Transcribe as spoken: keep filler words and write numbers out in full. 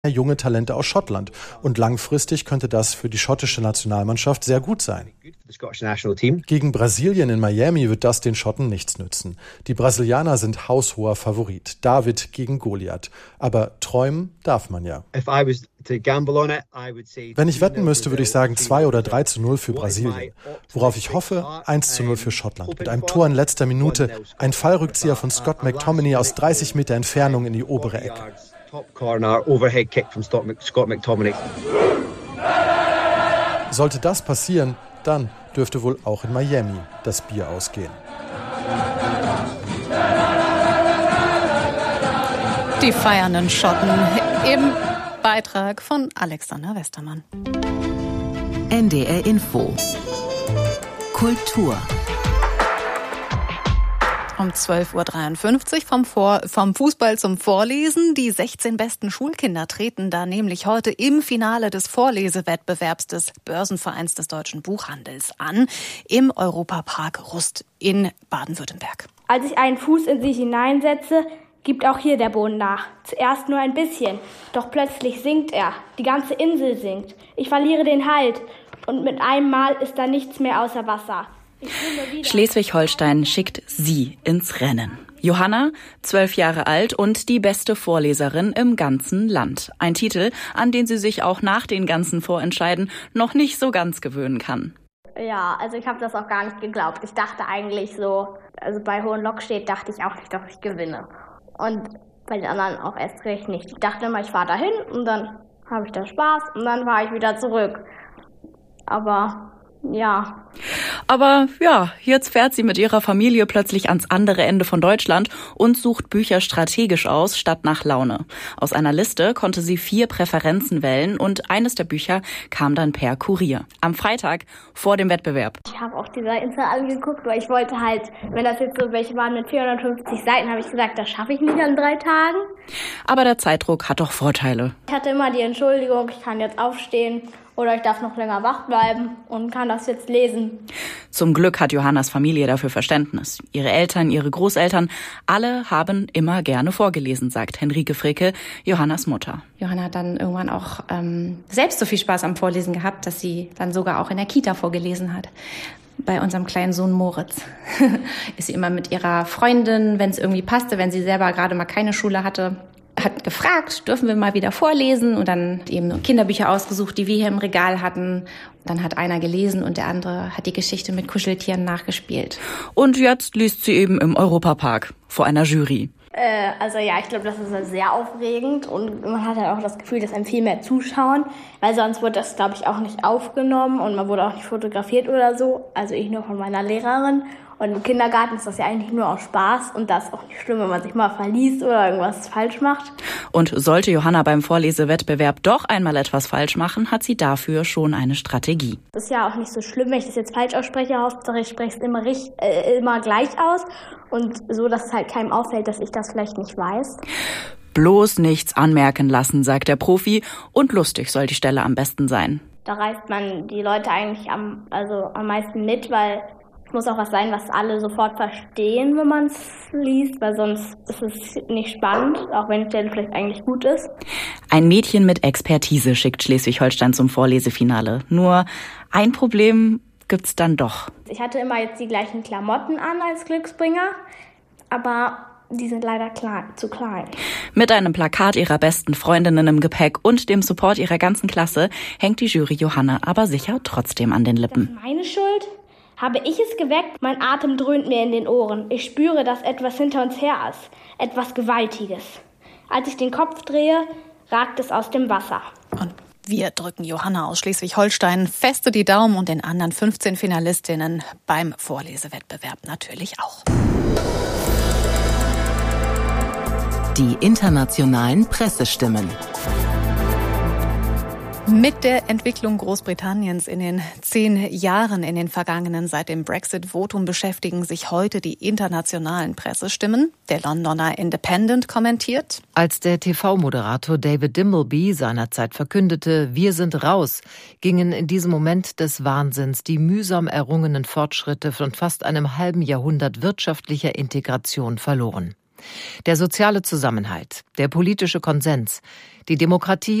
junge Talente aus Schottland. Und langfristig könnte das für die schottische Nationalmannschaft sehr gut sein. Gegen Brasilien in Miami wird das den Schotten nichts nützen. Die Brasilianer sind haushoher Favorit. David gegen Goliath. Aber träumen darf man ja. Wenn ich wetten müsste, würde ich sagen zwei oder drei zu null für Brasilien. Worauf ich hoffe, eins zu null für Schottland. Mit einem Tor in letzter Minute, ein Fallrückzieher von Scott McTominay aus dreißig Meter Entfernung in die obere Ecke. Top corner, overhead kick from Scott McTominay. Sollte das passieren, dann dürfte wohl auch in Miami das Bier ausgehen. Die feiernden Schotten im Beitrag von Alexander Westermann. N D R Info. Kultur. Um zwölf Uhr dreiundfünfzig vom, Vor- vom Fußball zum Vorlesen. Die sechzehn besten Schulkinder treten da nämlich heute im Finale des Vorlesewettbewerbs des Börsenvereins des Deutschen Buchhandels an, im Europapark Rust in Baden-Württemberg. Als ich einen Fuß in sie hineinsetze, gibt auch hier der Boden nach. Zuerst nur ein bisschen, doch plötzlich sinkt er. Die ganze Insel sinkt. Ich verliere den Halt und mit einem Mal ist da nichts mehr außer Wasser. Schleswig-Holstein schickt sie ins Rennen. Johanna, zwölf Jahre alt und die beste Vorleserin im ganzen Land. Ein Titel, an den sie sich auch nach den ganzen Vorentscheiden noch nicht so ganz gewöhnen kann. Ja, also ich habe das auch gar nicht geglaubt. Ich dachte eigentlich so, also bei Hohenlockstedt dachte ich auch nicht, dass ich gewinne. Und bei den anderen auch erst recht nicht. Ich dachte immer, ich fahre dahin und dann habe ich da Spaß und dann fahre ich wieder zurück. Aber ja. Aber ja, jetzt fährt sie mit ihrer Familie plötzlich ans andere Ende von Deutschland und sucht Bücher strategisch aus, statt nach Laune. Aus einer Liste konnte sie vier Präferenzen wählen und eines der Bücher kam dann per Kurier. Am Freitag vor dem Wettbewerb. Ich habe auch die Seiten angeguckt, weil ich wollte halt, wenn das jetzt so welche waren mit vierhundertfünfzig Seiten, habe ich gesagt, das schaffe ich nicht an drei Tagen. Aber der Zeitdruck hat doch Vorteile. Ich hatte immer die Entschuldigung, ich kann jetzt aufstehen. Oder ich darf noch länger wach bleiben und kann das jetzt lesen. Zum Glück hat Johannas Familie dafür Verständnis. Ihre Eltern, ihre Großeltern, alle haben immer gerne vorgelesen, sagt Henrike Fricke, Johannas Mutter. Johanna hat dann irgendwann auch ähm, selbst so viel Spaß am Vorlesen gehabt, dass sie dann sogar auch in der Kita vorgelesen hat. Bei unserem kleinen Sohn Moritz ist sie immer mit ihrer Freundin, wenn es irgendwie passte, wenn sie selber gerade mal keine Schule hatte, hat gefragt, dürfen wir mal wieder vorlesen und dann eben Kinderbücher ausgesucht, die wir hier im Regal hatten. Dann hat einer gelesen und der andere hat die Geschichte mit Kuscheltieren nachgespielt. Und jetzt liest sie eben im Europapark vor einer Jury. Äh, also ja, ich glaube, das ist sehr aufregend und man hat halt auch das Gefühl, dass einem viel mehr zuschauen, weil sonst wird das, glaube ich, auch nicht aufgenommen und man wurde auch nicht fotografiert oder so. Also ich nur von meiner Lehrerin. Und im Kindergarten ist das ja eigentlich nur aus Spaß und das ist auch nicht schlimm, wenn man sich mal verliest oder irgendwas falsch macht. Und sollte Johanna beim Vorlesewettbewerb doch einmal etwas falsch machen, hat sie dafür schon eine Strategie. Das ist ja auch nicht so schlimm, wenn ich das jetzt falsch ausspreche. Hauptsache ich spreche es immer, richtig, äh, immer gleich aus und so, dass es halt keinem auffällt, dass ich das vielleicht nicht weiß. Bloß nichts anmerken lassen, sagt der Profi. Und lustig soll die Stelle am besten sein. Da reißt man die Leute eigentlich am, also am meisten mit, weil es muss auch was sein, was alle sofort verstehen, wenn man es liest, weil sonst ist es nicht spannend, auch wenn die Stelle vielleicht eigentlich gut ist. Ein Mädchen mit Expertise schickt Schleswig-Holstein zum Vorlesefinale. Nur ein Problem gibt's dann doch. Ich hatte immer jetzt die gleichen Klamotten an als Glücksbringer, aber die sind leider klein, zu klein. Mit einem Plakat ihrer besten Freundinnen im Gepäck und dem Support ihrer ganzen Klasse hängt die Jury Johanna aber sicher trotzdem an den Lippen. Das ist meine Schuld? Habe ich es geweckt? Mein Atem dröhnt mir in den Ohren. Ich spüre, dass etwas hinter uns her ist. Etwas Gewaltiges. Als ich den Kopf drehe, ragt es aus dem Wasser. Und wir drücken Johanna aus Schleswig-Holstein feste die Daumen und den anderen fünfzehn Finalistinnen beim Vorlesewettbewerb natürlich auch. Die internationalen Pressestimmen. Mit der Entwicklung Großbritanniens in den zehn Jahren in den vergangenen seit dem Brexit-Votum beschäftigen sich heute die internationalen Pressestimmen. Der Londoner Independent kommentiert: Als der T V-Moderator David Dimbleby seinerzeit verkündete, wir sind raus, gingen in diesem Moment des Wahnsinns die mühsam errungenen Fortschritte von fast einem halben Jahrhundert wirtschaftlicher Integration verloren. Der soziale Zusammenhalt, der politische Konsens, die Demokratie